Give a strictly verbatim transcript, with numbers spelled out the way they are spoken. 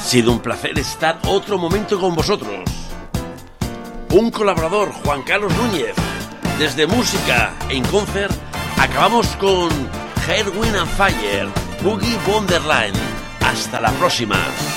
sido un placer estar otro momento con vosotros. Un colaborador, Juan Carlos Núñez. Desde música en concert, acabamos con Earth, Wind and Fire, Boogie Wonderland. Hasta la próxima.